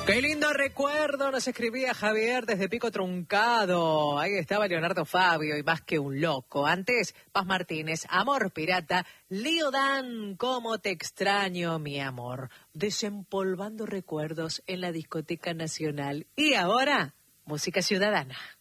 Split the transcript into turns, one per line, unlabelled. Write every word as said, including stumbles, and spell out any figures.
Qué lindo recuerdo, nos escribía Javier desde Pico Truncado. Ahí estaba Leonardo Fabio y Más que un loco. Antes, Paz Martínez, Amor Pirata, Lío Dan, Cómo te extraño, mi amor. Desempolvando recuerdos en la Discoteca Nacional. Y ahora, música ciudadana.